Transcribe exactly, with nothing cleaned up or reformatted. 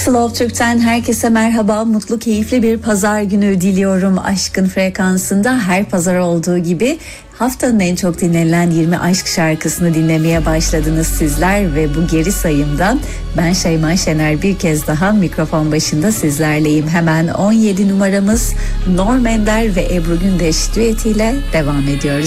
Slow Türk'ten herkese merhaba, mutlu keyifli bir pazar günü diliyorum. Aşkın frekansında her pazar olduğu gibi haftanın en çok dinlenilen yirmi aşk şarkısını dinlemeye başladınız sizler ve bu geri sayımdan ben Şeyma Şener bir kez daha mikrofon başında sizlerleyim. Hemen on yedi numaramız Norm Ender ve Ebru Gündeş düetiyle devam ediyoruz.